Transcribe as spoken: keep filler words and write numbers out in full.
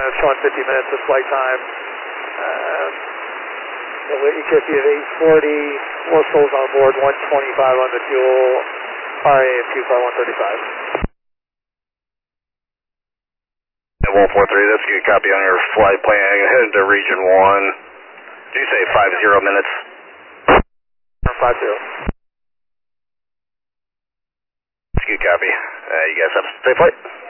showing fifty minutes of flight time. Uh, E K P of eight forty, four souls on board, one twenty-five on the fuel, R A and two five one thirty-five. one four three, that's a good copy on your flight plan. Headed to region one. Did you say five zero minutes? five zero. That's a good copy. Uh, you guys have a safe flight?